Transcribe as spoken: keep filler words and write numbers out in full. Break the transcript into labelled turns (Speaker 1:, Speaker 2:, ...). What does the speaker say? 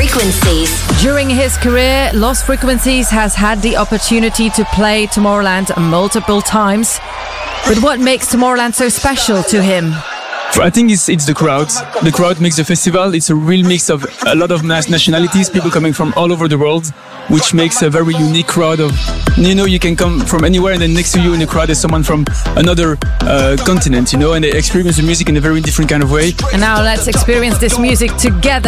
Speaker 1: Frequencies.
Speaker 2: During his career, Lost Frequencies has had the opportunity to play Tomorrowland multiple times. But what makes Tomorrowland so special to him?
Speaker 3: I think it's it's the crowd. The crowd makes the festival. It's a real mix of a lot of nationalities, people coming from all over the world, which makes a very unique crowd of, you know, you can come from anywhere and then next to you in the crowd is someone from another uh, continent, you know, and they experience the music in a very different kind of way.
Speaker 2: And now let's experience this music together